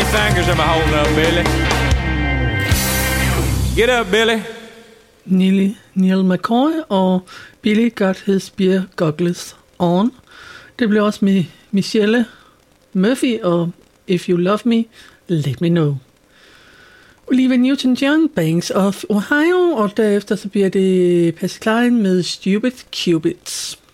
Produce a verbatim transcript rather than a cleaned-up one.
fingers am I holding up, Billy? Get up, Billy. Neil, Neil McCoy og Billy got his beer goggles on. Det blev også med Michelle Murphy og If You Love Me, Let Me Know. Olivia Newton-John, Banks of Ohio, og derefter så bliver det Patsy Cline med Stupid Cupids.